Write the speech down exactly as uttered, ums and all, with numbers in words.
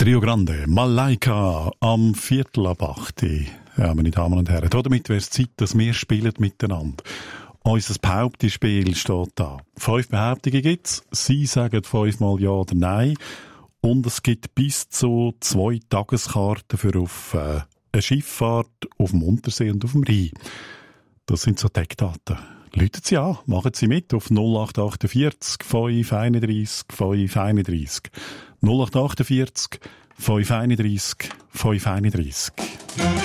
Rio Grande, Malaika, am Viertel ab acht. Ja, meine Damen und Herren, damit wäre es Zeit, dass wir spielen miteinander. Unser Behauptungsspiel steht da. Fünf Behauptungen gibt's. Sie sagen fünfmal Ja oder Nein. Und es gibt bis zu zwei Tageskarten für auf äh, eine Schifffahrt auf dem Untersee und auf dem Rhein. Das sind so die Eckdaten. Läuten Sie an, machen Sie mit auf null acht achtundvierzig fünf einunddreissig fünf einunddreissig. null acht achtundvierzig fünf einunddreissig fünf einunddreissig.